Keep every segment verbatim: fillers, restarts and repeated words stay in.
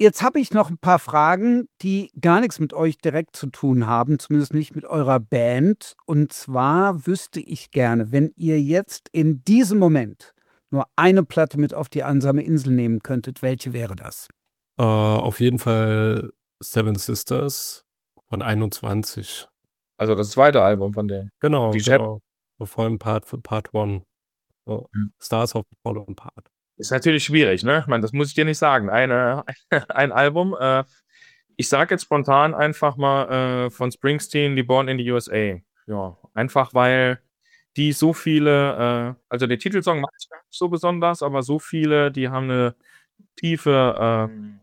Jetzt habe ich noch ein paar Fragen, die gar nichts mit euch direkt zu tun haben, zumindest nicht mit eurer Band. Und zwar wüsste ich gerne, wenn ihr jetzt in diesem Moment nur eine Platte mit auf die einsame Insel nehmen könntet, welche wäre das? Äh, auf jeden Fall Seven Sisters von einundzwanzig. Also das zweite Album von denen. Genau, Die Shep genau. Vor allem Part für Part One. So. Hm. Stars of the Fallen Part. Ist natürlich schwierig, ne? Ich meine, das muss ich dir nicht sagen. Eine, ein Album. Äh, ich sage jetzt spontan einfach mal äh, von Springsteen, die Born in the U S A. Ja, einfach weil die so viele, äh, also der Titelsong mag ich gar nicht so besonders, aber so viele, die haben eine tiefe, ähm,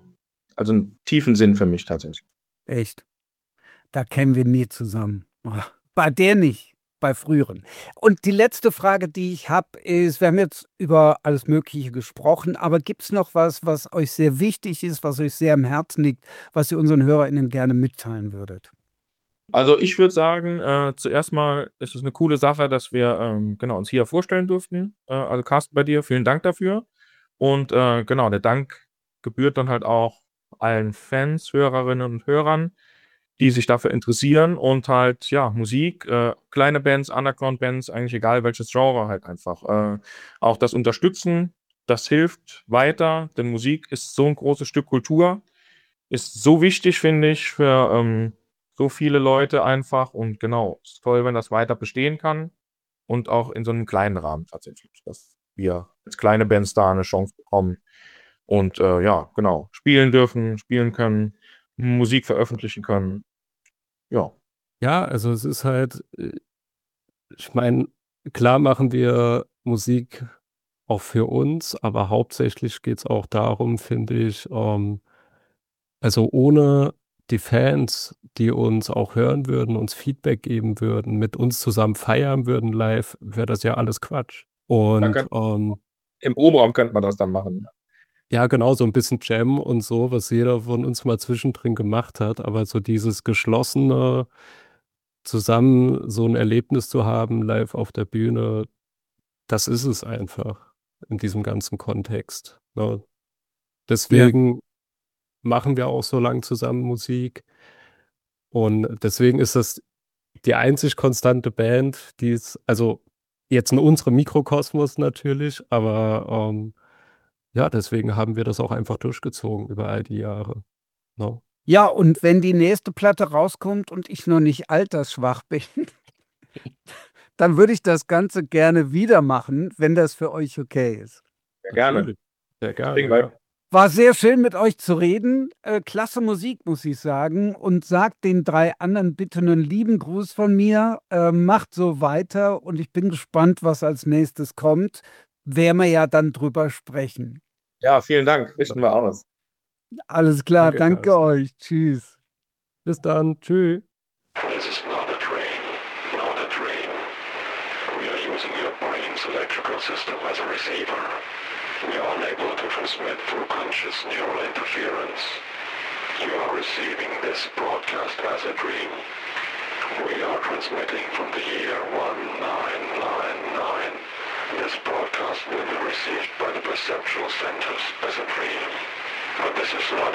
also einen tiefen Sinn für mich tatsächlich. Echt? Da kämen wir nie zusammen. Oh, bei der nicht, bei früheren. Und die letzte Frage, die ich habe, ist, wir haben jetzt über alles Mögliche gesprochen, aber gibt es noch was, was euch sehr wichtig ist, was euch sehr am Herzen liegt, was ihr unseren HörerInnen gerne mitteilen würdet? Also ich würde sagen, äh, zuerst mal ist es eine coole Sache, dass wir ähm, genau uns hier vorstellen durften. Äh, also Carsten, bei dir, vielen Dank dafür. Und äh, genau, der Dank gebührt dann halt auch allen Fans, Hörerinnen und Hörern, die sich dafür interessieren und halt, ja, Musik, äh, kleine Bands, Underground-Bands, eigentlich egal welches Genre halt einfach. Äh, auch das Unterstützen, das hilft weiter, denn Musik ist so ein großes Stück Kultur, ist so wichtig, finde ich, für ähm, so viele Leute einfach. Und genau, ist toll, wenn das weiter bestehen kann und auch in so einem kleinen Rahmen tatsächlich, dass wir als kleine Bands da eine Chance bekommen und äh, ja, genau, spielen dürfen, spielen können, Musik veröffentlichen können. Ja. Ja, also es ist halt, äh, ich meine, klar machen wir Musik auch für uns, aber hauptsächlich geht es auch darum, finde ich, ähm, also ohne die Fans, die uns auch hören würden, uns Feedback geben würden, mit uns zusammen feiern würden live, wäre das ja alles Quatsch. Da Und könnt, ähm, im Proberaum könnte man das dann machen. ja, genau, so ein bisschen Jam und so, was jeder von uns mal zwischendrin gemacht hat, aber so dieses geschlossene, zusammen so ein Erlebnis zu haben, live auf der Bühne, das ist es einfach in diesem ganzen Kontext, ne? Ja. Deswegen machen wir auch so lang zusammen Musik und deswegen ist das die einzig konstante Band, die es also jetzt in unserem Mikrokosmos natürlich, aber, ähm, ja, deswegen haben wir das auch einfach durchgezogen über all die Jahre, ne? Ja, und wenn die nächste Platte rauskommt und ich noch nicht altersschwach bin, dann würde ich das Ganze gerne wieder machen, wenn das für euch okay ist. Sehr gerne. Natürlich, sehr gerne, Deswegen, weil ja. War sehr schön, mit euch zu reden. Äh, klasse Musik, muss ich sagen. Und sagt den drei anderen bitte einen lieben Gruß von mir. Äh, macht so weiter und ich bin gespannt, was als nächstes kommt. Werden wir ja dann drüber sprechen. ja, vielen Dank. Richten wir aus. Alles klar, Danke, danke Carsten. euch. Tschüss. Bis dann, tschüss. This is not a train, not a train. We are using your brain's electrical system as a receiver. We are unable to transmit through conscious neural interference. You are receiving this broadcast as a dream. We are transmitting from the year one nine nine nine. This broadcast will be received by the perceptual centers as a dream. But this is not